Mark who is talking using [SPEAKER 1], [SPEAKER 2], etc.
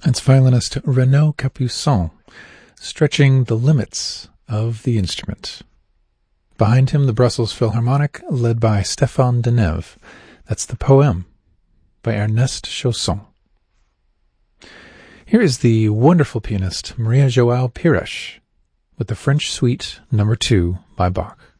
[SPEAKER 1] It's violinist Renaud Capuçon, stretching the limits of the instrument. Behind him, the Brussels Philharmonic, led by Stéphane Denève. That's the Poème by Ernest Chausson. Here is the wonderful pianist Maria João Pires with the French Suite No. 2 by Bach.